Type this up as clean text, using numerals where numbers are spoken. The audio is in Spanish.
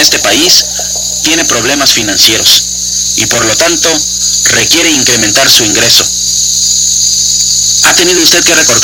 este país tiene problemas financieros y por lo tanto requiere incrementar su ingreso. ¿Ha tenido usted que recortar